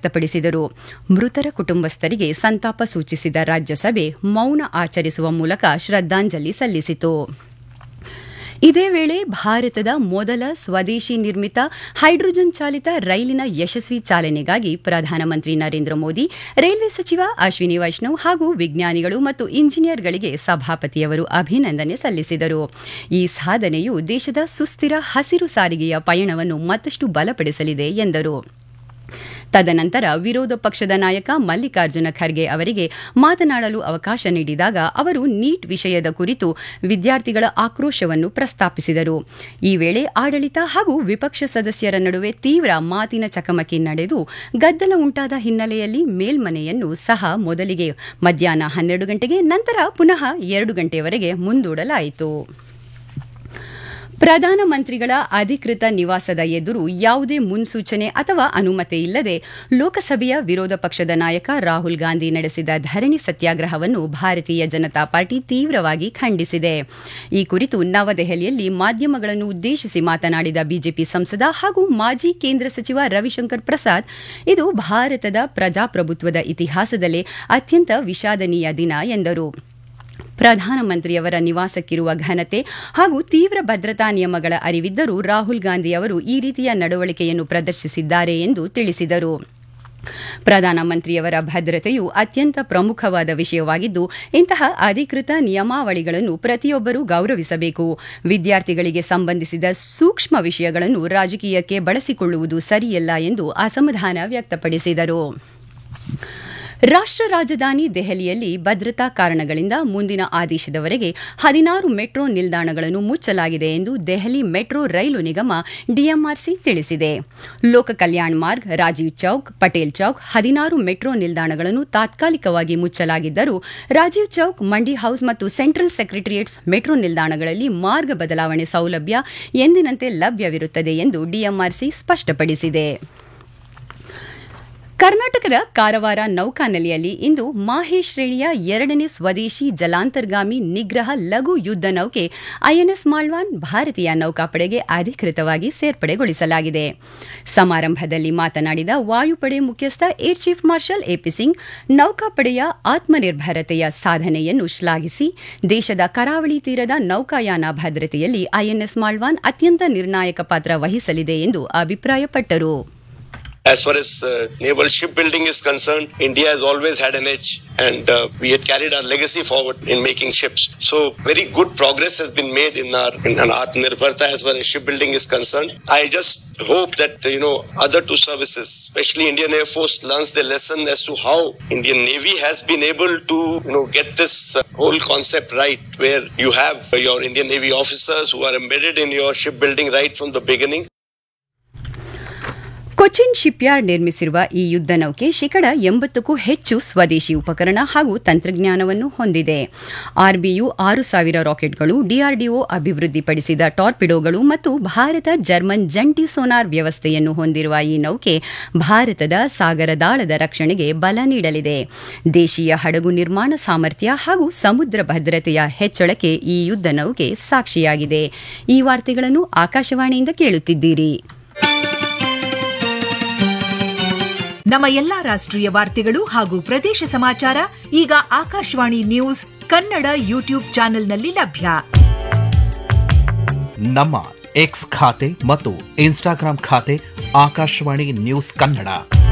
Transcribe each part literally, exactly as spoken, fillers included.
ವ್ಯಕ್ತಪಡಿಸಿದರು. ಮೃತರ ಕುಟುಂಬಸ್ಥರಿಗೆ ಸಂತಾಪ ಸೂಚಿಸಿದ ರಾಜ್ಯಸಭೆ ಮೌನ ಆಚರಿಸುವ ಮೂಲಕ ಶ್ರದ್ದಾಂಜಲಿ ಸಲ್ಲಿಸಿತು. ಇದೇ ವೇಳೆ ಭಾರತದ ಮೊದಲ ಸ್ವದೇಶಿ ನಿರ್ಮಿತ ಹೈಡ್ರೋಜನ್ ಚಾಲಿತ ರೈಲಿನ ಯಶಸ್ವಿ ಚಾಲನೆಗಾಗಿ ಪ್ರಧಾನಮಂತ್ರಿ ನರೇಂದ್ರ ಮೋದಿ, ರೈಲ್ವೆ ಸಚಿವ ಅಶ್ವಿನಿ ವೈಷ್ಣವ್ ಹಾಗೂ ವಿಜ್ಞಾನಿಗಳು ಮತ್ತು ಇಂಜಿನಿಯರ್ಗಳಿಗೆ ಸಭಾಪತಿಯವರು ಅಭಿನಂದನೆ ಸಲ್ಲಿಸಿದರು. ಈ ಸಾಧನೆಯು ದೇಶದ ಸುಸ್ಥಿರ ಹಸಿರು ಸಾರಿಗೆಯ ಪಯಣವನ್ನು ಮತ್ತಷ್ಟು ಬಲಪಡಿಸಲಿದೆ ಎಂದರು. ತದನಂತರ ವಿರೋಧ ಪಕ್ಷದ ನಾಯಕ ಮಲ್ಲಿಕಾರ್ಜುನ ಖರ್ಗೆ ಅವರಿಗೆ ಮಾತನಾಡಲು ಅವಕಾಶ ನೀಡಿದಾಗ ಅವರು ನೀಟ್ ವಿಷಯದ ಕುರಿತು ವಿದ್ಯಾರ್ಥಿಗಳ ಆಕ್ರೋಶವನ್ನು ಪ್ರಸ್ತಾಪಿಸಿದರು. ಈ ವೇಳೆ ಆಡಳಿತ ಹಾಗೂ ವಿಪಕ್ಷ ಸದಸ್ಯರ ನಡುವೆ ತೀವ್ರ ಮಾತಿನ ಚಕಮಕಿ ನಡೆದು ಗದ್ದಲ ಉಂಟಾದ ಹಿನ್ನೆಲೆಯಲ್ಲಿ ಮೇಲ್ಮನೆಯನ್ನು ಸಹ ಮೊದಲಿಗೆ ಮಧ್ಯಾಹ್ನ ಹನ್ನೆರಡು ಗಂಟೆಗೆ, ನಂತರ ಪುನಃ ಎರಡು ಗಂಟೆಯವರೆಗೆ ಮುಂದೂಡಲಾಯಿತು. ಪ್ರಧಾನಮಂತ್ರಿಗಳ ಅಧಿಕೃತ ನಿವಾಸದ ಎದುರು ಯಾವುದೇ ಮುನ್ಸೂಚನೆ ಅಥವಾ ಅನುಮತಿ ಇಲ್ಲದೆ ಲೋಕಸಭೆಯ ವಿರೋಧ ಪಕ್ಷದ ನಾಯಕ ರಾಹುಲ್ ಗಾಂಧಿ ನಡೆಸಿದ ಧರಣಿ ಸತ್ಯಾಗ್ರಹವನ್ನು ಭಾರತೀಯ ಜನತಾ ಪಾರ್ಟಿ ತೀವ್ರವಾಗಿ ಖಂಡಿಸಿದೆ. ಈ ಕುರಿತು ನವದೆಹಲಿಯಲ್ಲಿ ಮಾಧ್ಯಮಗಳನ್ನು ಉದ್ದೇಶಿಸಿ ಮಾತನಾಡಿದ ಬಿಜೆಪಿ ಸಂಸದ ಹಾಗೂ ಮಾಜಿ ಕೇಂದ್ರ ಸಚಿವ ರವಿಶಂಕರ್ ಪ್ರಸಾದ್, ಇದು ಭಾರತದ ಪ್ರಜಾಪ್ರಭುತ್ವದ ಇತಿಹಾಸದಲ್ಲೇ ಅತ್ಯಂತ ವಿಷಾದನೀಯ ದಿನ ಎಂದರು. ಪ್ರಧಾನಮಂತ್ರಿಯವರ ನಿವಾಸಕ್ಕಿರುವ ಘನತೆ ಹಾಗೂ ತೀವ್ರ ಭದ್ರತಾ ನಿಯಮಗಳ ಅರಿವಿದ್ದರೂ ರಾಹುಲ್ ಗಾಂಧಿ ಅವರು ಈ ರೀತಿಯ ನಡವಳಿಕೆಯನ್ನು ಪ್ರದರ್ಶಿಸಿದ್ದಾರೆ ಎಂದು ತಿಳಿಸಿದರು. ಪ್ರಧಾನಮಂತ್ರಿಯವರ ಭದ್ರತೆಯು ಅತ್ಯಂತ ಪ್ರಮುಖವಾದ ವಿಷಯವಾಗಿದ್ದು, ಇಂತಹ ಅಧಿಕೃತ ನಿಯಮಾವಳಿಗಳನ್ನು ಪ್ರತಿಯೊಬ್ಬರೂ ಗೌರವಿಸಬೇಕು. ವಿದ್ಯಾರ್ಥಿಗಳಿಗೆ ಸಂಬಂಧಿಸಿದ ಸೂಕ್ಷ್ಮ ವಿಷಯಗಳನ್ನು ರಾಜಕೀಯಕ್ಕೆ ಬಳಸಿಕೊಳ್ಳುವುದು ಸರಿಯಲ್ಲ ಎಂದು ಅಸಮಾಧಾನ ವ್ಯಕ್ತಪಡಿಸಿದರು. ರಾಷ್ಟ್ರ ರಾಜಧಾನಿ ದೆಹಲಿಯಲ್ಲಿ ಭದ್ರತಾ ಕಾರಣಗಳಿಂದ ಮುಂದಿನ ಆದೇಶದವರೆಗೆ ಹದಿನಾರು ಮೆಟ್ರೋ ನಿಲ್ದಾಣಗಳನ್ನು ಮುಚ್ಚಲಾಗಿದೆ ಎಂದು ದೆಹಲಿ ಮೆಟ್ರೋ ರೈಲು ನಿಗಮ ಡಿಎಂಆರ್ಸಿ ತಿಳಿಸಿದೆ. ಲೋಕ ಕಲ್ಯಾಣ್ ಮಾರ್ಗ್, ರಾಜೀವ್ ಚೌಕ್, ಪಟೇಲ್ ಚೌಕ್ ಹದಿನಾರು ಮೆಟ್ರೋ ನಿಲ್ದಾಣಗಳನ್ನು ತಾತ್ಕಾಲಿಕವಾಗಿ ಮುಚ್ಚಲಾಗಿದ್ದರೂ ರಾಜೀವ್ ಚೌಕ್, ಮಂಡಿ ಹೌಸ್ ಮತ್ತು ಸೆಂಟ್ರಲ್ ಸೆಕ್ರೆಟರಿಯೇಟ್ಸ್ ಮೆಟ್ರೋ ನಿಲ್ದಾಣಗಳಲ್ಲಿ ಮಾರ್ಗ ಬದಲಾವಣೆ ಸೌಲಭ್ಯ ಎಂದಿನಂತೆ ಲಭ್ಯವಿರುತ್ತದೆ ಎಂದು ಡಿಎಂಆರ್ಸಿ ಸ್ಪಷ್ಟಪಡಿಸಿದೆ. ಕರ್ನಾಟಕದ ಕಾರವಾರ ನೌಕಾನೆಲೆಯಲ್ಲಿ ಇಂದು ಮಾಹೆ ಶ್ರೇಣಿಯ ಎರಡನೇ ಸ್ವದೇಶಿ ಜಲಾಂತರ್ಗಾಮಿ ನಿಗ್ರಹ ಲಘು ಯುದ್ಧ ನೌಕೆ ಐಎನ್ಎಸ್ ಮಾಳ್ವಾನ್ ಭಾರತೀಯ ನೌಕಾಪಡೆಗೆ ಅಧಿಕೃತವಾಗಿ ಸೇರ್ಪಡೆಗೊಳಿಸಲಾಗಿದೆ. ಸಮಾರಂಭದಲ್ಲಿ ಮಾತನಾಡಿದ ವಾಯುಪಡೆ ಮುಖ್ಯಸ್ಥ air chief marshal AP Singh, ನೌಕಾಪಡೆಯ ಆತ್ಮನಿರ್ಭರತೆಯ ಸಾಧನೆಯನ್ನು ಶ್ಲಾಘಿಸಿ ದೇಶದ ಕರಾವಳಿ ತೀರದ ನೌಕಾಯಾನ ಭದ್ರತೆಯಲ್ಲಿ ಐಎನ್ಎಸ್ ಮಾಳ್ವಾನ್ ಅತ್ಯಂತ ನಿರ್ಣಾಯಕ ಪಾತ್ರ ವಹಿಸಲಿದೆ ಎಂದು ಅಭಿಪ್ರಾಯಪಟ್ಟರು. As far as uh, naval shipbuilding is concerned, India has always had an edge, and uh, we had carried our legacy forward in making ships. So very good progress has been made in our in our Atmanirbharta as far as shipbuilding is concerned. I just hope that uh, you know other two services, especially Indian Air Force, learns the lesson as to how Indian Navy has been able to you know get this uh, whole concept right, where you have uh, your Indian Navy officers who are embedded in your shipbuilding right from the beginning. Cochin shipyard ನಿರ್ಮಿಸಿರುವ ಈ ಯುದ್ಧ ನೌಕೆ ಶೇಕಡ ಎಂಬತ್ತಕ್ಕೂ ಹೆಚ್ಚು ಸ್ವದೇಶಿ ಉಪಕರಣ ಹಾಗೂ ತಂತ್ರಜ್ಞಾನವನ್ನು ಹೊಂದಿದೆ. ಆರ್ಬಿಯು ಆರು ಸಾವಿರ ರಾಕೆಟ್ಗಳು, ಡಿಆರ್ಡಿಒ ಅಭಿವೃದ್ಧಿಪಡಿಸಿದ ಟಾರ್ಪಿಡೋಗಳು ಮತ್ತು ಭಾರತ ಜರ್ಮನ್ ಜಂಟಿ ಸೋನಾರ್ ವ್ಯವಸ್ಥೆಯನ್ನು ಹೊಂದಿರುವ ಈ ನೌಕೆ ಭಾರತದ ಸಾಗರದಾಳದ ರಕ್ಷಣೆಗೆ ಬಲ ನೀಡಲಿದೆ. ದೇಶೀಯ ಹಡಗು ನಿರ್ಮಾಣ ಸಾಮರ್ಥ್ಯ ಹಾಗೂ ಸಮುದ್ರ ಭದ್ರತೆಯ ಹೆಚ್ಚಳಕ್ಕೆ ಈ ಯುದ್ಧ ನೌಕೆ ಸಾಕ್ಷಿಯಾಗಿದೆ. ಈ ವಾರ್ತೆಗಳನ್ನು ಆಕಾಶವಾಣಿಯಿಂದ ಕೇಳುತ್ತಿದ್ದೀರಿ. ನಮ್ಮ ಎಲ್ಲಾ ರಾಷ್ಟ್ರೀಯ ವಾರ್ತೆಗಳು ಹಾಗೂ ಪ್ರದೇಶ ಸಮಾಚಾರ ಈಗ ಆಕಾಶವಾಣಿ ನ್ಯೂಸ್ ಕನ್ನಡ ಯೂಟ್ಯೂಬ್ ಚಾನೆಲ್ನಲ್ಲಿ ಲಭ್ಯ. ನಮ್ಮ ಎಕ್ಸ್ ಖಾತೆ ಮತ್ತು ಇನ್ಸ್ಟಾಗ್ರಾಂ ಖಾತೆ ಆಕಾಶವಾಣಿ ನ್ಯೂಸ್ ಕನ್ನಡ.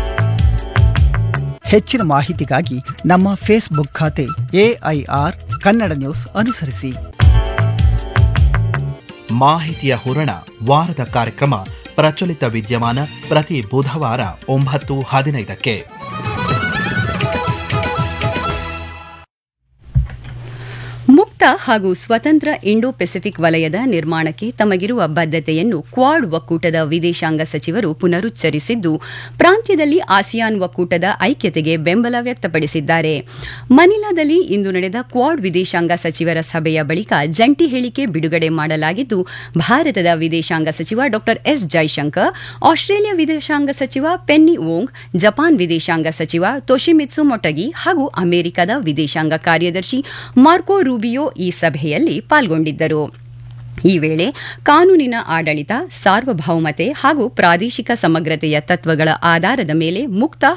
ಹೆಚ್ಚಿನ ಮಾಹಿತಿಗಾಗಿ ನಮ್ಮ ಫೇಸ್ಬುಕ್ ಖಾತೆ ಎಐಆರ್ ಕನ್ನಡ ನ್ಯೂಸ್ ಅನುಸರಿಸಿ. ಮಾಹಿತಿಯ ಹೂರಣ ವಾರದ ಕಾರ್ಯಕ್ರಮ ಪ್ರಚಲಿತ ವಿದ್ಯಮಾನ ಪ್ರತಿ ಬುಧವಾರ ಒಂಬತ್ತು ಹದಿನೈದಕ್ಕೆ. ಮುಕ್ತ ಹಾಗೂ ಸ್ವತಂತ್ರ ಇಂಡೋ ಪೆಸಿಫಿಕ್ ವಲಯದ ನಿರ್ಮಾಣಕ್ಕೆ ತಮಗಿರುವ ಬದ್ಧತೆಯನ್ನು ಕ್ವಾಡ್ ಒಕ್ಕೂಟದ ವಿದೇಶಾಂಗ ಸಚಿವರು ಪುನರುಚ್ಚರಿಸಿದ್ದು, ಪ್ರಾಂತ್ಯದಲ್ಲಿ ಆಸಿಯಾನ್ ಒಕ್ಕೂಟದ ಐಕ್ಯತೆಗೆ ಬೆಂಬಲ ವ್ಯಕ್ತಪಡಿಸಿದ್ದಾರೆ. ಮನಿಲಾದಲ್ಲಿ ಇಂದು ನಡೆದ ಕ್ವಾಡ್ ವಿದೇಶಾಂಗ ಸಚಿವರ ಸಭೆಯ ಬಳಿಕ ಜಂಟಿ ಹೇಳಿಕೆ ಬಿಡುಗಡೆ ಮಾಡಲಾಗಿದ್ದು, ಭಾರತದ ವಿದೇಶಾಂಗ ಸಚಿವ ಡಾ ಎಸ್ ಜೈಶಂಕರ್, ಆಸ್ಟ್ರೇಲಿಯಾ ವಿದೇಶಾಂಗ ಸಚಿವ ಪೆನ್ನಿ ವೋಂಗ್, ಜಪಾನ್ ವಿದೇಶಾಂಗ ಸಚಿವ ತೊಶಿಮಿತ್ಸು ಮೊಟಗಿ ಹಾಗೂ ಅಮೆರಿಕದ ವಿದೇಶಾಂಗ ಕಾರ್ಯದರ್ಶಿ ಮಾರ್ಕೋ ರೂಬಿಯೋ ಈ ಸಭೆಯಲ್ಲಿ ಪಾಲ್ಗೊಂಡಿದ್ದರು. ಈ ವೇಳೆ ಕಾನೂನಿನ ಆಡಳಿತ, ಸಾರ್ವಭೌಮತೆ ಹಾಗೂ ಪ್ರಾದೇಶಿಕ ಸಮಗ್ರತೆಯ ತತ್ವಗಳ ಆಧಾರದ ಮೇಲೆ ಮುಕ್ತ